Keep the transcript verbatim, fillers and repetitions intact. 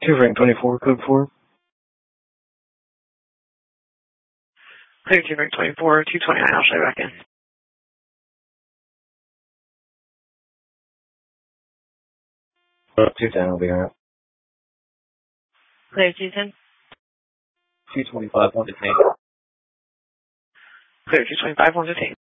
Two rank twenty-four, code four. Clear two rank twenty-four, two twenty-nine, I'll show you back in. Uh, two ten, I'll be alright. Clear two ten. two twenty-five, one to take. Clear two twenty-five, one to take.